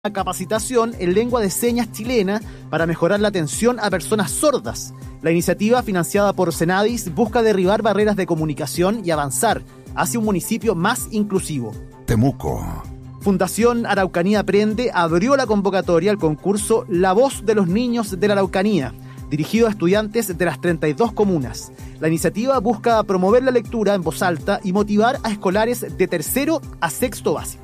capacitación en lengua de señas chilena para mejorar la atención a personas sordas. La iniciativa, financiada por Senadis, busca derribar barreras de comunicación y avanzar hacia un municipio más inclusivo. Temuco. Fundación Araucanía Aprende abrió la convocatoria al concurso La Voz de los Niños de la Araucanía, dirigido a estudiantes de las 32 comunas. La iniciativa busca promover la lectura en voz alta y motivar a escolares de tercero a sexto básico.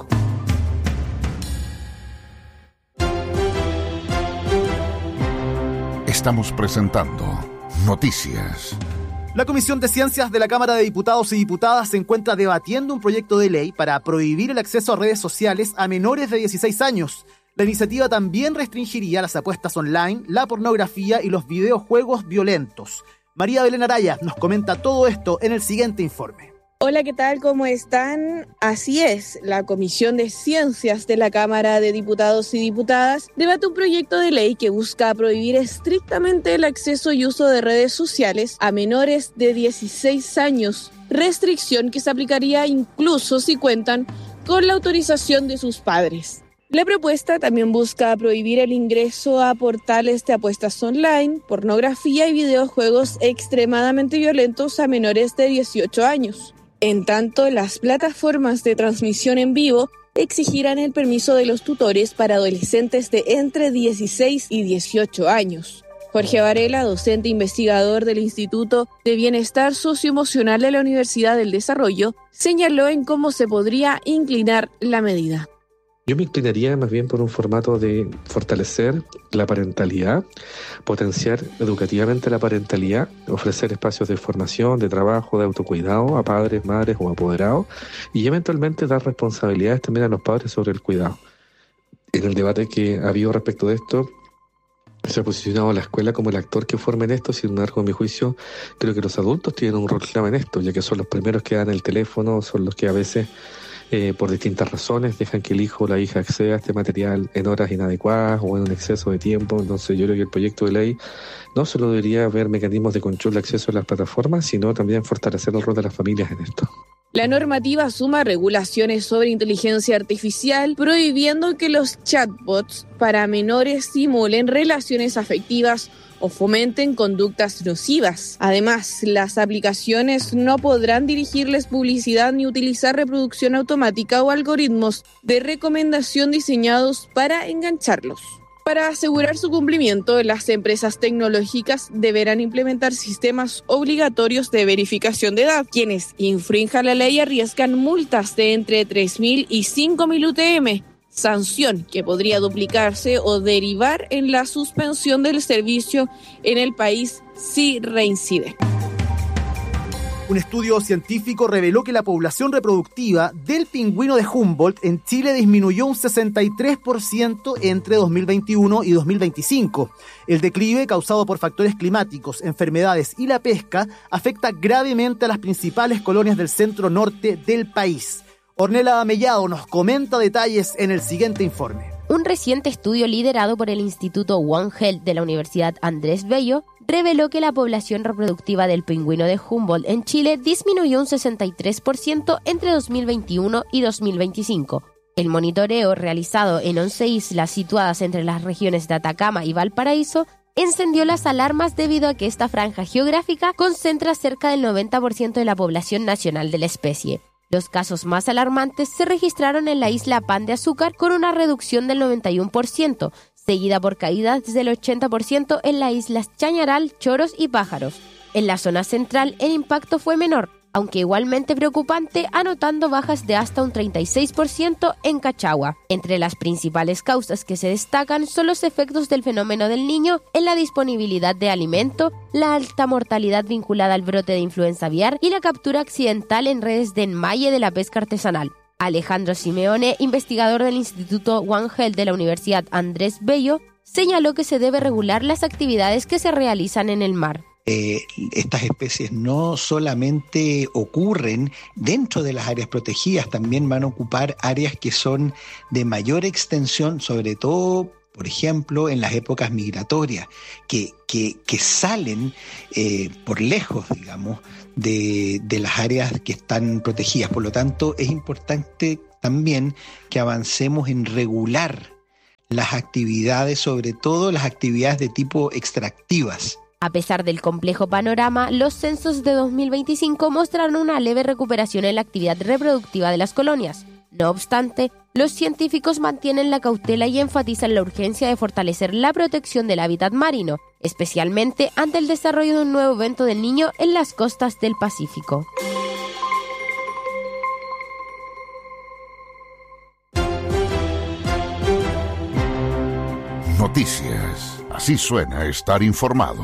Estamos presentando Noticias. La Comisión de Ciencias de la Cámara de Diputados y Diputadas se encuentra debatiendo un proyecto de ley para prohibir el acceso a redes sociales a menores de 16 años. La iniciativa también restringiría las apuestas online, la pornografía y los videojuegos violentos. María Belén Araya nos comenta todo esto en el siguiente informe. Hola, ¿qué tal? ¿Cómo están? Así es, la Comisión de Ciencias de la Cámara de Diputados y Diputadas debate un proyecto de ley que busca prohibir estrictamente el acceso y uso de redes sociales a menores de 16 años, restricción que se aplicaría incluso si cuentan con la autorización de sus padres. La propuesta también busca prohibir el ingreso a portales de apuestas online, pornografía y videojuegos extremadamente violentos a menores de 18 años. En tanto, las plataformas de transmisión en vivo exigirán el permiso de los tutores para adolescentes de entre 16 y 18 años. Jorge Varela, docente investigador del Instituto de Bienestar Socioemocional de la Universidad del Desarrollo, señaló en cómo se podría inclinar la medida. Yo me inclinaría más bien por un formato de fortalecer la parentalidad, potenciar educativamente la parentalidad, ofrecer espacios de formación, de trabajo, de autocuidado a padres, madres o apoderados y eventualmente dar responsabilidades también a los padres sobre el cuidado. En el debate que ha habido respecto de esto, se ha posicionado la escuela como el actor que forma en esto. Sin embargo, en mi juicio, creo que los adultos tienen un rol clave en esto, ya que son los primeros que dan el teléfono, son los que a veces por distintas razones dejan que el hijo o la hija acceda a este material en horas inadecuadas o en un exceso de tiempo. Entonces yo creo que el proyecto de ley no solo debería haber mecanismos de control de acceso a las plataformas, sino también fortalecer el rol de las familias en esto. La normativa suma regulaciones sobre inteligencia artificial, prohibiendo que los chatbots para menores simulen relaciones afectivas o fomenten conductas nocivas. Además, las aplicaciones no podrán dirigirles publicidad ni utilizar reproducción automática o algoritmos de recomendación diseñados para engancharlos. Para asegurar su cumplimiento, las empresas tecnológicas deberán implementar sistemas obligatorios de verificación de edad. Quienes infrinjan la ley arriesgan multas de entre 3.000 y 5.000 UTM. Sanción que podría duplicarse o derivar en la suspensión del servicio en el país si reincide. Un estudio científico reveló que la población reproductiva del pingüino de Humboldt en Chile disminuyó un 63% entre 2021 y 2025. El declive, causado por factores climáticos, enfermedades y la pesca, afecta gravemente a las principales colonias del centro norte del país. Ornella Mellado nos comenta detalles en el siguiente informe. Un reciente estudio liderado por el Instituto One Health de la Universidad Andrés Bello reveló que la población reproductiva del pingüino de Humboldt en Chile disminuyó un 63% entre 2021 y 2025. El monitoreo, realizado en 11 islas situadas entre las regiones de Atacama y Valparaíso, encendió las alarmas debido a que esta franja geográfica concentra cerca del 90% de la población nacional de la especie. Los casos más alarmantes se registraron en la isla Pan de Azúcar con una reducción del 91%, seguida por caídas del 80% en las islas Chañaral, Choros y Pájaros. En la zona central el impacto fue menor, aunque igualmente preocupante, anotando bajas de hasta un 36% en Cachagua. Entre las principales causas que se destacan son los efectos del fenómeno del Niño en la disponibilidad de alimento, la alta mortalidad vinculada al brote de influenza aviar y la captura accidental en redes de enmalle de la pesca artesanal. Alejandro Simeone, investigador del Instituto One Health de la Universidad Andrés Bello, señaló que se debe regular las actividades que se realizan en el mar. Estas especies no solamente ocurren dentro de las áreas protegidas, también van a ocupar áreas que son de mayor extensión, sobre todo, por ejemplo, en las épocas migratorias, que salen por lejos, digamos, de las áreas que están protegidas. Por lo tanto, es importante también que avancemos en regular las actividades, sobre todo las actividades de tipo extractivas. A pesar del complejo panorama, los censos de 2025 mostraron una leve recuperación en la actividad reproductiva de las colonias. No obstante, los científicos mantienen la cautela y enfatizan la urgencia de fortalecer la protección del hábitat marino, especialmente ante el desarrollo de un nuevo evento del Niño en las costas del Pacífico. Noticias. Así suena estar informado.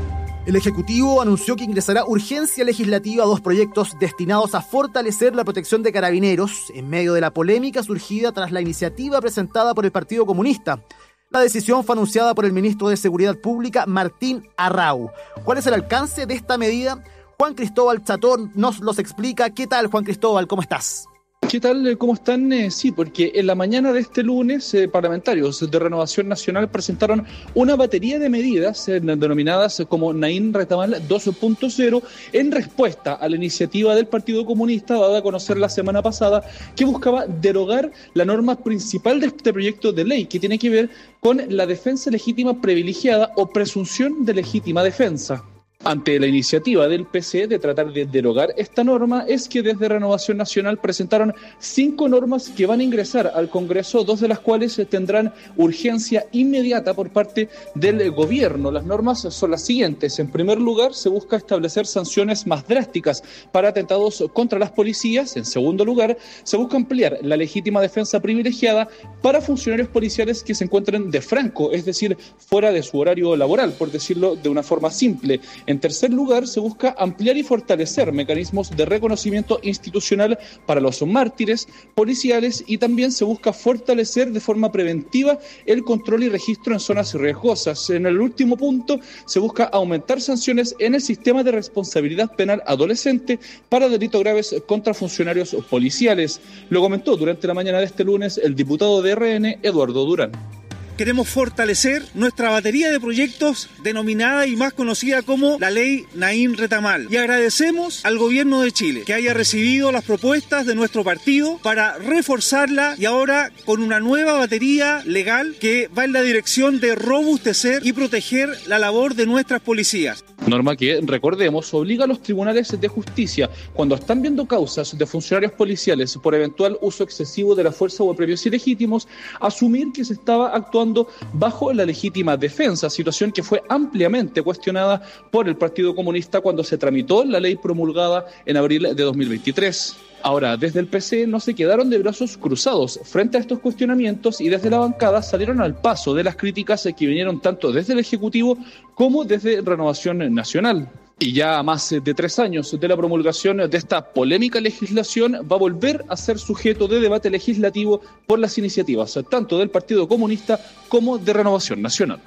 El Ejecutivo anunció que ingresará urgencia legislativa a 2 proyectos destinados a fortalecer la protección de carabineros en medio de la polémica surgida tras la iniciativa presentada por el Partido Comunista. La decisión fue anunciada por el ministro de Seguridad Pública, Martín Arrau. ¿Cuál es el alcance de esta medida? Juan Cristóbal Chatón nos los explica. ¿Qué tal, Juan Cristóbal? ¿Cómo estás? ¿Qué tal? ¿Cómo están? Sí, porque en la mañana de este lunes, parlamentarios de Renovación Nacional presentaron una batería de medidas denominadas como Nain Retamal 2.0 en respuesta a la iniciativa del Partido Comunista dada a conocer la semana pasada que buscaba derogar la norma principal de este proyecto de ley que tiene que ver con la defensa legítima privilegiada o presunción de legítima defensa. Ante la iniciativa del PC de tratar de derogar esta norma, es que desde Renovación Nacional presentaron 5 normas que van a ingresar al Congreso, 2 de las cuales tendrán urgencia inmediata por parte del gobierno. Las normas son las siguientes. En primer lugar, se busca establecer sanciones más drásticas para atentados contra las policías. En segundo lugar, se busca ampliar la legítima defensa privilegiada para funcionarios policiales que se encuentren de franco, es decir, fuera de su horario laboral, por decirlo de una forma simple. En tercer lugar, se busca ampliar y fortalecer mecanismos de reconocimiento institucional para los mártires policiales y también se busca fortalecer de forma preventiva el control y registro en zonas riesgosas. En el último punto, se busca aumentar sanciones en el sistema de responsabilidad penal adolescente para delitos graves contra funcionarios policiales. Lo comentó durante la mañana de este lunes el diputado de RN, Eduardo Durán. Queremos fortalecer nuestra batería de proyectos denominada y más conocida como la Ley Nain Retamal. Y agradecemos al Gobierno de Chile que haya recibido las propuestas de nuestro partido para reforzarla y ahora con una nueva batería legal que va en la dirección de robustecer y proteger la labor de nuestras policías. Norma que, recordemos, obliga a los tribunales de justicia, cuando están viendo causas de funcionarios policiales por eventual uso excesivo de la fuerza o premios ilegítimos, a asumir que se estaba actuando bajo la legítima defensa, situación que fue ampliamente cuestionada por el Partido Comunista cuando se tramitó la ley promulgada en abril de 2023. Ahora, desde el PC no se quedaron de brazos cruzados frente a estos cuestionamientos y desde la bancada salieron al paso de las críticas que vinieron tanto desde el Ejecutivo como desde Renovación Nacional. Y ya a más de 3 años de la promulgación de esta polémica legislación va a volver a ser sujeto de debate legislativo por las iniciativas tanto del Partido Comunista como de Renovación Nacional.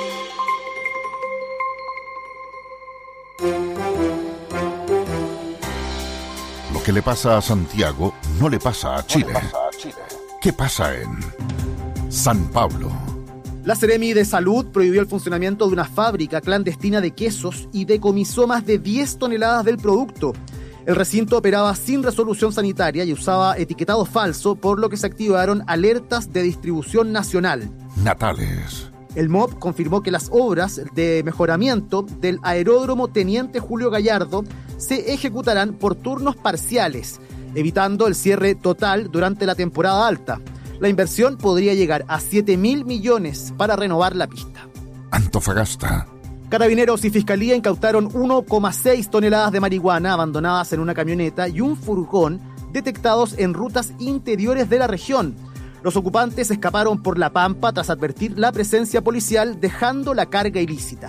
Lo que le pasa a Santiago no le pasa a Chile. ¿Qué pasa en San Pablo? La Seremi de Salud prohibió el funcionamiento de una fábrica clandestina de quesos y decomisó más de 10 toneladas del producto. El recinto operaba sin resolución sanitaria y usaba etiquetado falso, por lo que se activaron alertas de distribución nacional. Natales. El MOP confirmó que las obras de mejoramiento del aeródromo Teniente Julio Gallardo se ejecutarán por turnos parciales, evitando el cierre total durante la temporada alta. La inversión podría llegar a 7.000 millones para renovar la pista. Antofagasta. Carabineros y Fiscalía incautaron 1,6 toneladas de marihuana abandonadas en una camioneta y un furgón detectados en rutas interiores de la región. Los ocupantes escaparon por La Pampa tras advertir la presencia policial, dejando la carga ilícita.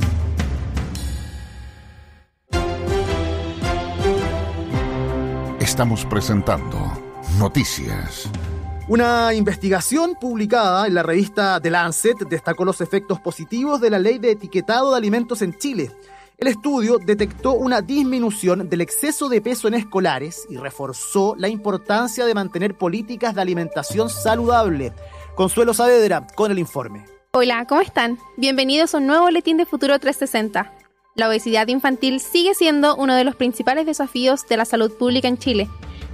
Estamos presentando Noticias. Una investigación publicada en la revista The Lancet destacó los efectos positivos de la ley de etiquetado de alimentos en Chile. El estudio detectó una disminución del exceso de peso en escolares y reforzó la importancia de mantener políticas de alimentación saludable. Consuelo Saavedra con el informe. Hola, ¿cómo están? Bienvenidos a un nuevo boletín de Futuro 360. La obesidad infantil sigue siendo uno de los principales desafíos de la salud pública en Chile.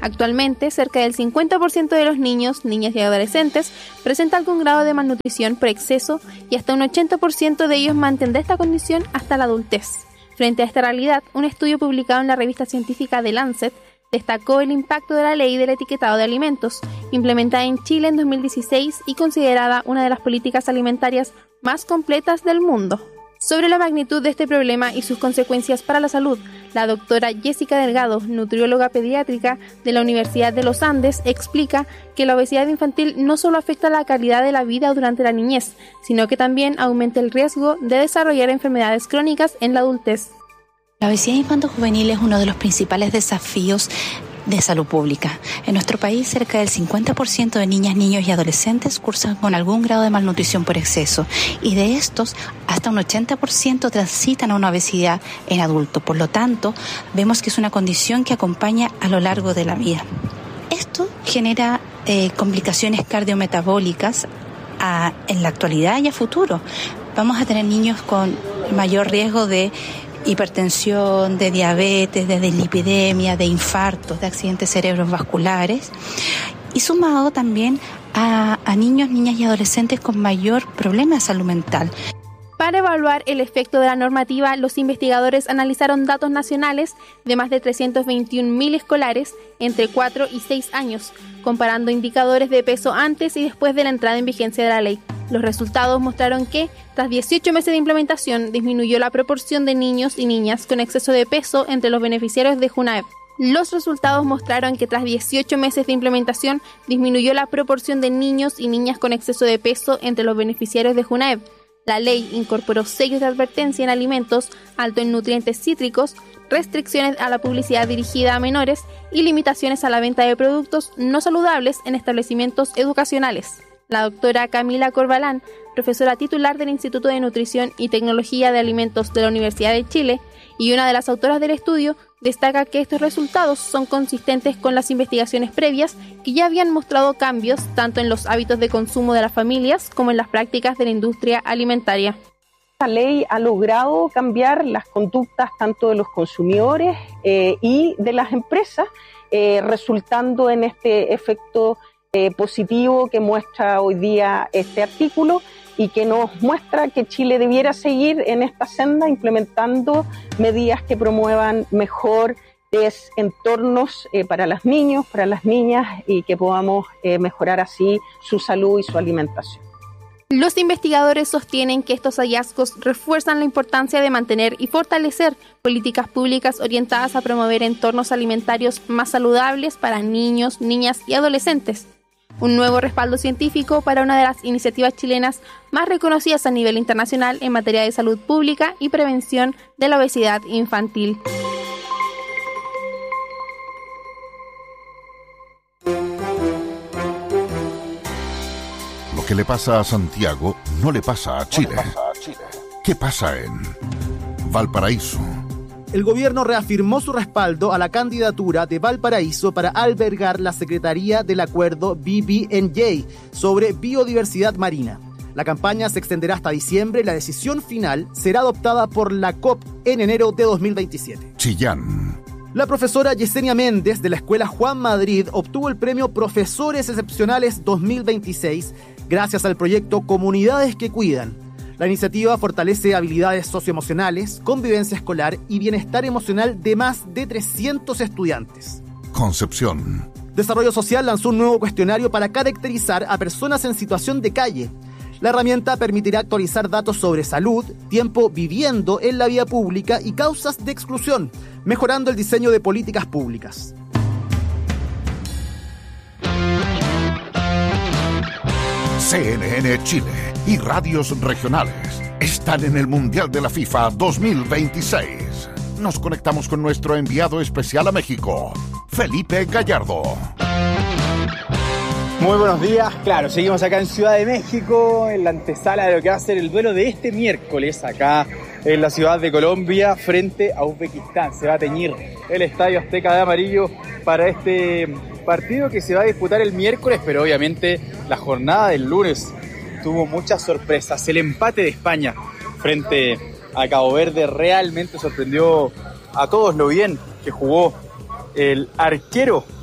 Actualmente, cerca del 50% de los niños, niñas y adolescentes presenta algún grado de malnutrición por exceso y hasta un 80% de ellos mantendrá esta condición hasta la adultez. Frente a esta realidad, un estudio publicado en la revista científica The Lancet destacó el impacto de la ley del etiquetado de alimentos, implementada en Chile en 2016 y considerada una de las políticas alimentarias más completas del mundo. Sobre la magnitud de este problema y sus consecuencias para la salud, la doctora Jessica Delgado, nutrióloga pediátrica de la Universidad de los Andes, explica que la obesidad infantil no solo afecta la calidad de la vida durante la niñez, sino que también aumenta el riesgo de desarrollar enfermedades crónicas en la adultez. La obesidad infanto-juvenil es uno de los principales desafíos de salud pública. En nuestro país, cerca del 50% de niñas, niños y adolescentes cursan con algún grado de malnutrición por exceso, y de estos, hasta un 80% transitan a una obesidad en adultos. Por lo tanto, vemos que es una condición que acompaña a lo largo de la vida. Esto genera complicaciones cardiometabólicas en la actualidad y a futuro. Vamos a tener niños con mayor riesgo de hipertensión, de diabetes, de dislipidemia, de infartos, de accidentes cerebrovasculares, y sumado también a niños, niñas y adolescentes con mayor problema de salud mental. Para evaluar el efecto de la normativa, los investigadores analizaron datos nacionales de más de 321.000 escolares entre 4 y 6 años, comparando indicadores de peso antes y después de la entrada en vigencia de la ley. Los resultados mostraron que, tras 18 meses de implementación, disminuyó la proporción de niños y niñas con exceso de peso entre los beneficiarios de JUNAEP. Los resultados mostraron que tras 18 meses de implementación, disminuyó la proporción de niños y niñas con exceso de peso entre los beneficiarios de JUNAEP. La ley incorporó sellos de advertencia en alimentos alto en nutrientes cítricos, restricciones a la publicidad dirigida a menores y limitaciones a la venta de productos no saludables en establecimientos educacionales. La doctora Camila Corbalán, profesora titular del Instituto de Nutrición y Tecnología de Alimentos de la Universidad de Chile y una de las autoras del estudio, destaca que estos resultados son consistentes con las investigaciones previas que ya habían mostrado cambios tanto en los hábitos de consumo de las familias como en las prácticas de la industria alimentaria. La ley ha logrado cambiar las conductas tanto de los consumidores y de las empresas, resultando en este efecto positivo que muestra hoy día este artículo y que nos muestra que Chile debiera seguir en esta senda implementando medidas que promuevan mejores entornos para los niños, para las niñas, y que podamos mejorar así su salud y su alimentación. Los investigadores sostienen que estos hallazgos refuerzan la importancia de mantener y fortalecer políticas públicas orientadas a promover entornos alimentarios más saludables para niños, niñas y adolescentes. Un nuevo respaldo científico para una de las iniciativas chilenas más reconocidas a nivel internacional en materia de salud pública y prevención de la obesidad infantil. Lo que le pasa a Santiago no le pasa a Chile. ¿Qué pasa en Valparaíso? El gobierno reafirmó su respaldo a la candidatura de Valparaíso para albergar la Secretaría del Acuerdo BBNJ sobre biodiversidad marina. La campaña se extenderá hasta diciembre y la decisión final será adoptada por la COP en enero de 2027. Chillán. La profesora Yesenia Méndez de la Escuela Juan Madrid obtuvo el premio Profesores Excepcionales 2026 gracias al proyecto Comunidades que Cuidan. La iniciativa fortalece habilidades socioemocionales, convivencia escolar y bienestar emocional de más de 300 estudiantes. Concepción. Desarrollo Social lanzó un nuevo cuestionario para caracterizar a personas en situación de calle. La herramienta permitirá actualizar datos sobre salud, tiempo viviendo en la vía pública y causas de exclusión, mejorando el diseño de políticas públicas. CNN Chile y radios regionales están en el Mundial de la FIFA 2026. Nos conectamos con nuestro enviado especial a México, Felipe Gallardo. Muy buenos días. Claro, seguimos acá en Ciudad de México, en la antesala de lo que va a ser el duelo de este miércoles acá en la ciudad de Colombia frente a Uzbekistán. Se va a teñir el Estadio Azteca de amarillo para este partido que se va a disputar el miércoles, pero obviamente la jornada del lunes tuvo muchas sorpresas. El empate de España frente a Cabo Verde realmente sorprendió a todos lo bien que jugó el arquero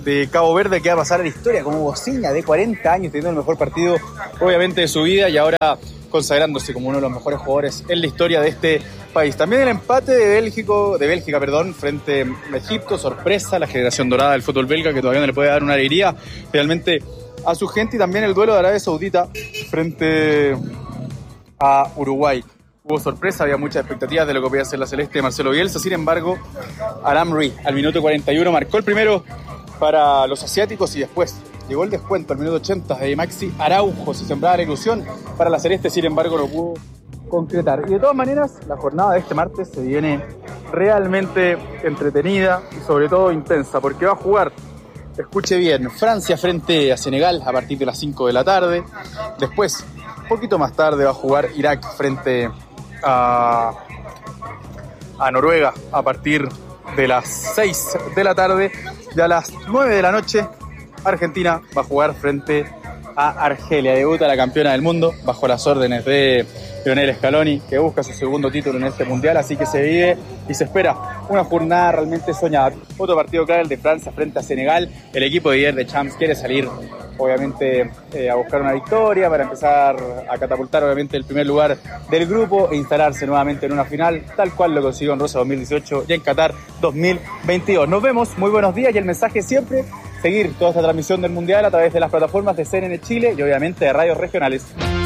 de Cabo Verde, que va a pasar a la historia como Bociña, de 40 años, teniendo el mejor partido obviamente de su vida y ahora consagrándose como uno de los mejores jugadores en la historia de este país. También el empate de Bélgica, frente a Egipto, sorpresa, la generación dorada del fútbol belga, que todavía no le puede dar una alegría realmente a su gente, y también el duelo de Arabia Saudita frente a Uruguay. Hubo sorpresa, había muchas expectativas de lo que podía hacer la celeste de Marcelo Bielsa. Sin embargo, Al-Amri al minuto 41 marcó el primero para los asiáticos, y después llegó el descuento al minuto 80 de Maxi Araujo. Se sembraba la ilusión para la celeste, sin embargo no pudo concretar. Y de todas maneras, la jornada de este martes se viene realmente entretenida y sobre todo intensa, porque va a jugar, escuche bien, Francia frente a Senegal a partir de las 5 de la tarde. Después, un poquito más tarde, va a jugar Irak frente a Noruega a partir de las 6 de la tarde, y a las 9 de la noche Argentina va a jugar frente a Argelia. Debuta la campeona del mundo bajo las órdenes de Lionel Scaloni, que busca su segundo título en este mundial, así que se vive y se espera una jornada realmente soñada. Otro partido clave, el de Francia frente a Senegal. El equipo de Didier Deschamps quiere salir obviamente a buscar una victoria para empezar a catapultar obviamente el primer lugar del grupo e instalarse nuevamente en una final, tal cual lo consiguió en Rusia 2018 y en Qatar 2022. Nos vemos, muy buenos días, y el mensaje siempre: seguir toda esta transmisión del Mundial a través de las plataformas de CNN Chile y obviamente de radios regionales.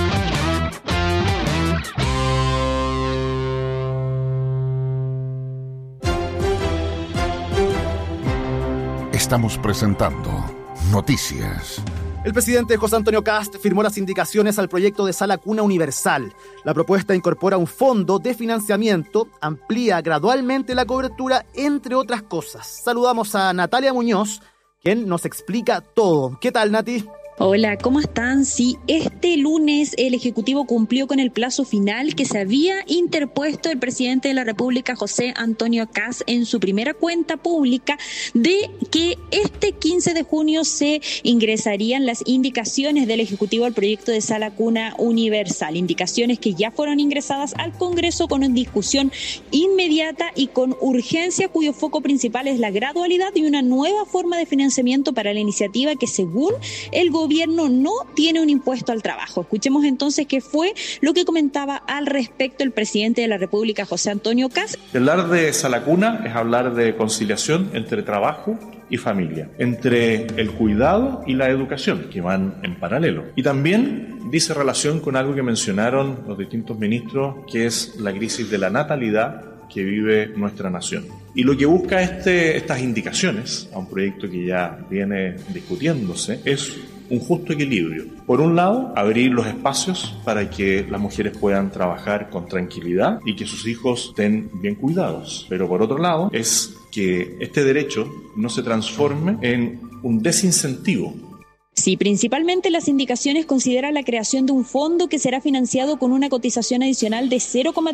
Estamos presentando Noticias. El presidente José Antonio Kast firmó las indicaciones al proyecto de Sala Cuna Universal. La propuesta incorpora un fondo de financiamiento, amplía gradualmente la cobertura, entre otras cosas. Saludamos a Natalia Muñoz, quien nos explica todo. ¿Qué tal, Nati? Hola, ¿cómo están? Sí, este lunes el Ejecutivo cumplió con el plazo final que se había interpuesto el presidente de la República, José Antonio Kast, en su primera cuenta pública, de que este 15 de junio se ingresarían las indicaciones del Ejecutivo al proyecto de Sala Cuna Universal. Indicaciones que ya fueron ingresadas al Congreso con una discusión inmediata y con urgencia, cuyo foco principal es la gradualidad y una nueva forma de financiamiento para la iniciativa que, según el gobierno, no tiene un impuesto al trabajo. Escuchemos entonces qué fue lo que comentaba al respecto el presidente de la República, José Antonio Kast. Hablar de Sala Cuna es hablar de conciliación entre trabajo y familia, entre el cuidado y la educación, que van en paralelo. Y también dice relación con algo que mencionaron los distintos ministros, que es la crisis de la natalidad que vive nuestra nación. Y lo que busca estas indicaciones a un proyecto que ya viene discutiéndose es un justo equilibrio. Por un lado, abrir los espacios para que las mujeres puedan trabajar con tranquilidad y que sus hijos estén bien cuidados. Pero por otro lado, es que este derecho no se transforme en un desincentivo. Sí, principalmente las indicaciones consideran la creación de un fondo que será financiado con una cotización adicional de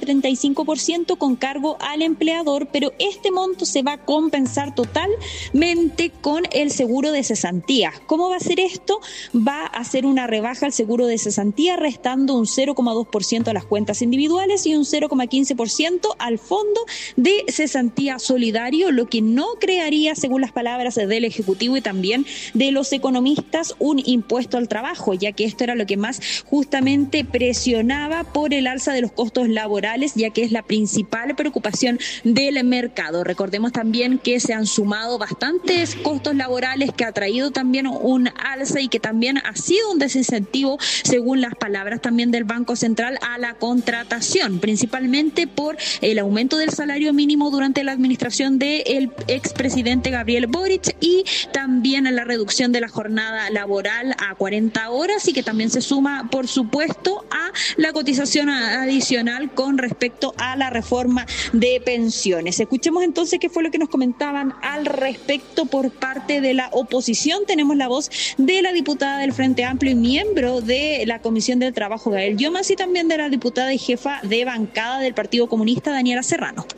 0,35% con cargo al empleador, pero este monto se va a compensar totalmente con el seguro de cesantía. ¿Cómo va a ser esto? Va a hacer una rebaja al seguro de cesantía, restando un 0,2% a las cuentas individuales y un 0,15% al fondo de cesantía solidario, lo que no crearía, según las palabras del Ejecutivo y también de los economistas, un impuesto al trabajo, ya que esto era lo que más justamente presionaba por el alza de los costos laborales, ya que es la principal preocupación del mercado. Recordemos también que se han sumado bastantes costos laborales, que ha traído también un alza y que también ha sido un desincentivo, según las palabras también del Banco Central, a la contratación, principalmente por el aumento del salario mínimo durante la administración del expresidente Gabriel Boric y también a la reducción de la jornada laboral a 40 horas, y que también se suma, por supuesto, a la cotización adicional con respecto a la reforma de pensiones. Escuchemos entonces qué fue lo que nos comentaban al respecto por parte de la oposición. Tenemos la voz de la diputada del Frente Amplio y miembro de la Comisión del Trabajo, Gael Llomas, y también de la diputada y jefa de bancada del Partido Comunista, Daniela Serrano.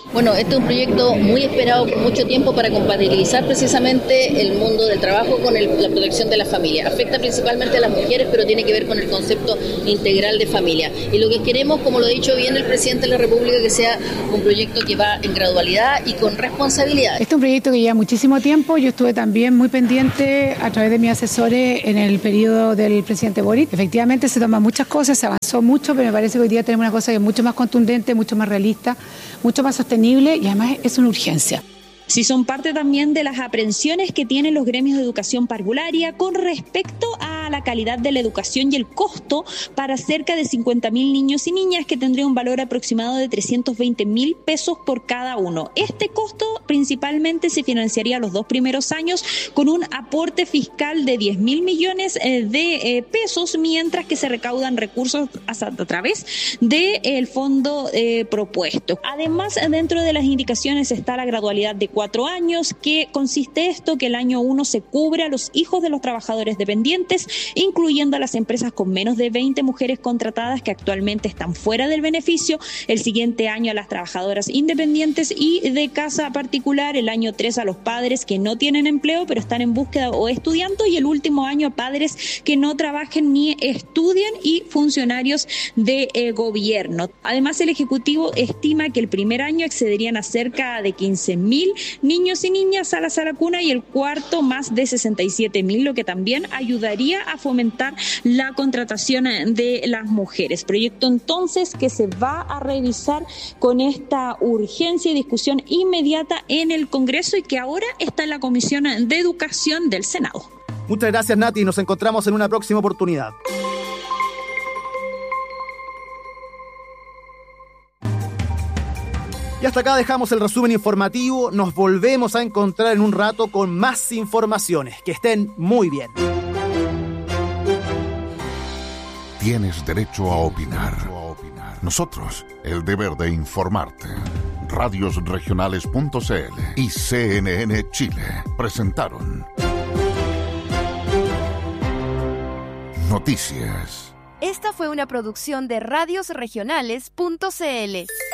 Bueno, este es un proyecto muy esperado por mucho tiempo para compatibilizar precisamente el mundo del trabajo con la protección de la familia. Afecta principalmente a las mujeres, pero tiene que ver con el concepto integral de familia. Y lo que queremos, como lo ha dicho bien el presidente de la República, que sea un proyecto que va en gradualidad y con responsabilidad. Este es un proyecto que lleva muchísimo tiempo. Yo estuve también muy pendiente a través de mis asesores en el periodo del presidente Boric. Efectivamente se toman muchas cosas, se avanzó mucho, pero me parece que hoy día tenemos una cosa que es mucho más contundente, mucho más realista, mucho más sostenible y además es una urgencia. Sí, son parte también de las aprehensiones que tienen los gremios de educación parvularia con respecto a la calidad de la educación y el costo para cerca de 50.000 niños y niñas, que tendría un valor aproximado de 320.000 pesos por cada uno. Este costo principalmente se financiaría los 2 primeros años con un aporte fiscal de 10.000 millones de pesos, mientras que se recaudan recursos a través del fondo propuesto. Además, dentro de las indicaciones está la gradualidad de 4 años, que consiste esto, que el año 1 se cubre a los hijos de los trabajadores dependientes, incluyendo a las empresas con menos de 20 mujeres contratadas que actualmente están fuera del beneficio, el siguiente año a las trabajadoras independientes y de casa particular, el año 3 a los padres que no tienen empleo pero están en búsqueda o estudiando, y el último año a padres que no trabajen ni estudien y funcionarios de gobierno. Además, el Ejecutivo estima que el primer año accederían a cerca de 15.000 niños y niñas a la sala cuna y el cuarto más de 67.000, lo que también ayudaría a fomentar la contratación de las mujeres. Proyecto entonces que se va a revisar con esta urgencia y discusión inmediata en el Congreso y que ahora está en la Comisión de Educación del Senado. Muchas gracias, Nati. Nos encontramos en una próxima oportunidad. Y hasta acá dejamos el resumen informativo. Nos volvemos a encontrar en un rato con más informaciones. Que estén muy bien. Tienes derecho a opinar. Nosotros, el deber de informarte. Radiosregionales.cl y CNN Chile presentaron Noticias. Esta fue una producción de Radiosregionales.cl.